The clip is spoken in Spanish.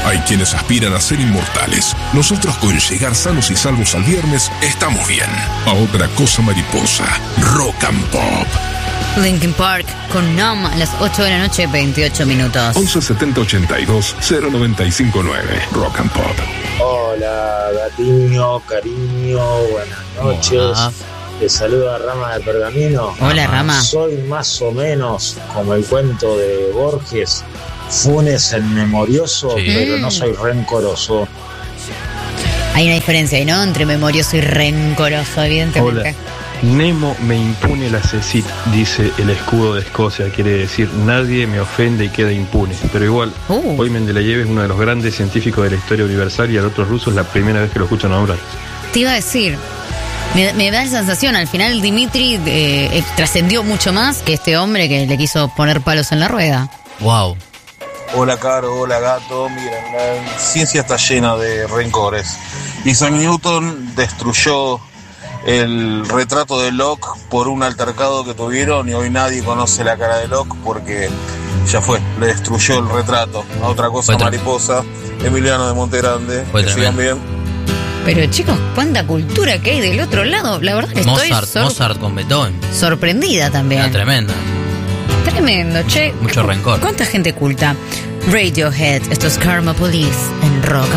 Hay quienes aspiran a ser inmortales. Nosotros, con llegar sanos y salvos al viernes, estamos bien. A otra cosa, mariposa. Rock and Pop. Linkin Park con Numb a las 8 de la noche, 28 minutos. 11 70 82 095 9. Rock and Pop. Hola, gatiño, cariño, buenas noches. Hola. Te saluda Rama de Pergamino. Hola, Rama. Soy más o menos como el cuento de Borges, Funes el memorioso, Sí. pero no soy rencoroso. Hay una diferencia, ¿no? Entre memorioso y rencoroso, evidentemente. Hola. Nemo me impune la CECIT, dice el escudo de Escocia, quiere decir nadie me ofende y queda impune. Pero igual, hoy Mendeleev es uno de los grandes científicos de la historia universal y al otro ruso es la primera vez que lo escucho nombrar. Te iba a decir, me da la sensación, al final Dimitri trascendió mucho más que este hombre que le quiso poner palos en la rueda. Wow. Hola Caro, hola Gato. Miren, la ciencia está llena de rencores. Isaac Newton destruyó el retrato de Locke por un altercado que tuvieron y hoy nadie conoce la cara de Locke porque ya fue, le destruyó el retrato. A otra cosa, mariposa. Emiliano de Montegrande. Que sigan bien. Pero chicos, cuánta cultura que hay del otro lado. La verdad que Mozart con Beethoven. sorprendida también. Era tremenda. Tremendo, che. Mucho rencor. ¿Cuánta gente culta? Radiohead, esto es Karma Police en Rock